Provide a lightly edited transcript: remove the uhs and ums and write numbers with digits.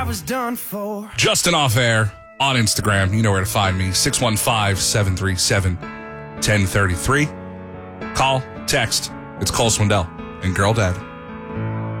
I was done for. Justin Off Air on Instagram. You know where to find me. 615-737-1033. Call, text. It's Cole Swindell and Girl Dad.